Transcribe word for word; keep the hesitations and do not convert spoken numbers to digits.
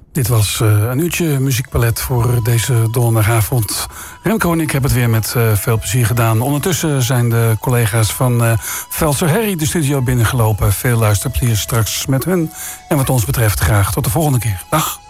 Dit was uh, een uurtje muziekpalet voor deze donderdagavond. Remco en ik hebben het weer met uh, veel plezier gedaan. Ondertussen zijn de collega's van uh, Velser Harry de studio binnengelopen. Veel luisterplezier straks met hun. En wat ons betreft graag tot de volgende keer. Dag.